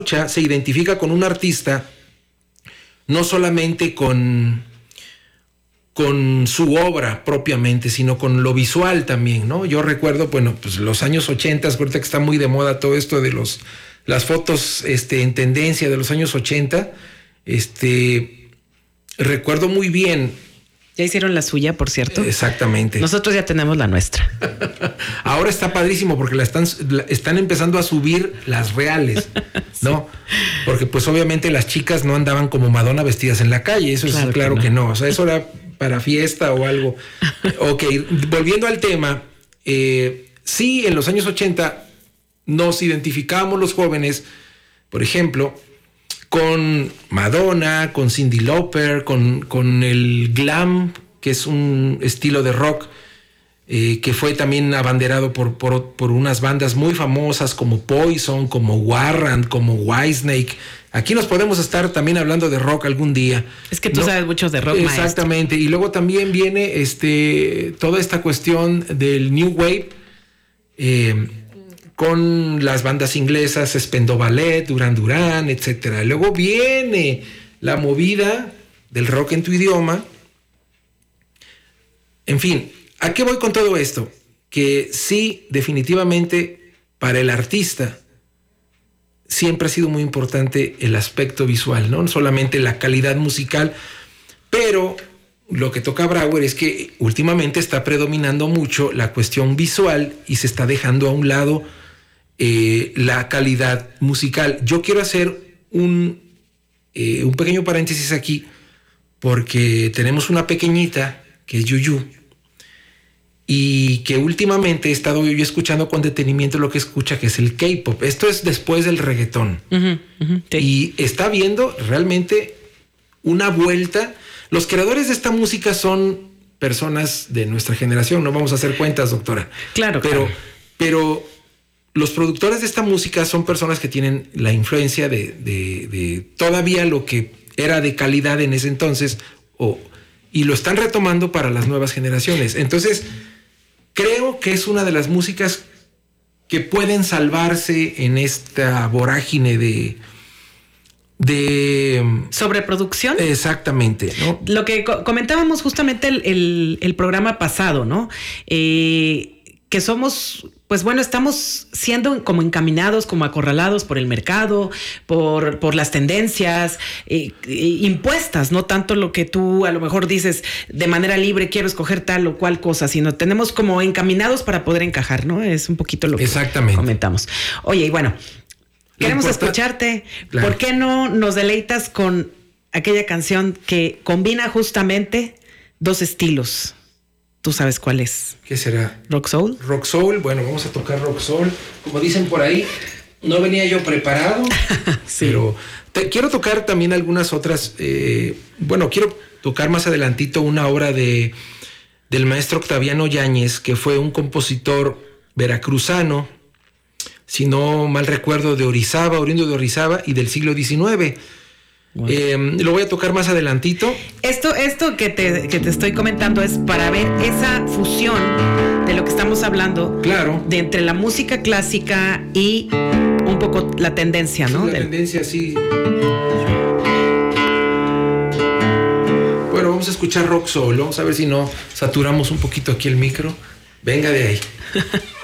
se identifica con un artista no solamente con su obra propiamente, sino con lo visual también, ¿no? Yo recuerdo, bueno, pues los años 80, ahorita que está muy de moda todo esto de las fotos en tendencia de los años 80, recuerdo muy bien. Ya hicieron la suya, por cierto. Exactamente. Nosotros ya tenemos la nuestra. Ahora está padrísimo porque están empezando a subir las reales, ¿no? Sí. Porque pues obviamente las chicas no andaban como Madonna vestidas en la calle, eso claro es claro que no. O sea, eso era para fiesta o algo. Ok, volviendo al tema, sí, en los años 80 nos identificábamos los jóvenes, por ejemplo, con Madonna, con Cyndi Lauper, con el glam, que es un estilo de rock que fue también abanderado por unas bandas muy famosas como Poison, como Warrant, como Whitesnake. Aquí nos podemos estar también hablando de rock algún día. Es que tú sabes mucho de rock, exactamente. Maestro. Y luego también viene toda esta cuestión del New Wave, con las bandas inglesas Spandau Ballet, Duran Duran, etc. Luego viene la movida del rock en tu idioma. En fin, ¿a qué voy con todo esto? Que sí, definitivamente, para el artista siempre ha sido muy importante el aspecto visual, ¿no? No solamente la calidad musical, pero lo que toca a Brauer es que últimamente está predominando mucho la cuestión visual y se está dejando a un lado la calidad musical. Yo quiero hacer un pequeño paréntesis aquí porque tenemos una pequeñita que es Yuyu y que últimamente he estado yo escuchando con detenimiento lo que escucha, que es el K-pop. Esto es después del reggaetón. Sí. Y está viendo realmente una vuelta. Los creadores de esta música son personas de nuestra generación, no vamos a hacer cuentas, doctora. Claro, pero los productores de esta música son personas que tienen la influencia de todavía lo que era de calidad en ese entonces y lo están retomando para las nuevas generaciones. Entonces, creo que es una de las músicas que pueden salvarse en esta vorágine de sobreproducción. Exactamente, ¿no? Lo que comentábamos justamente el programa pasado, ¿no? Que somos, pues bueno, estamos siendo como encaminados, como acorralados por el mercado, por las tendencias impuestas, no tanto lo que tú a lo mejor dices de manera libre, quiero escoger tal o cual cosa, sino tenemos como encaminados para poder encajar, ¿no? Es un poquito lo que comentamos. Oye, y bueno, queremos escucharte. Claro. ¿Por qué no nos deleitas con aquella canción que combina justamente dos estilos? ¿Tú sabes cuál es? ¿Qué será? ¿Rock Soul? Rock Soul, bueno, vamos a tocar Rock Soul. Como dicen por ahí, no venía yo preparado, sí. Pero quiero tocar también algunas otras. Quiero tocar más adelantito una obra del maestro Octaviano Yáñez, que fue un compositor veracruzano, si no mal recuerdo, oriundo de Orizaba y del siglo XIX. Bueno. Lo voy a tocar más adelantito. Esto que te estoy comentando es para ver esa fusión de lo que estamos hablando. Claro. De entre la música clásica y un poco la tendencia, ¿no? La tendencia, sí. Bueno, vamos a escuchar Rock Soul. Vamos a ver si no saturamos un poquito aquí el micro. Venga de ahí.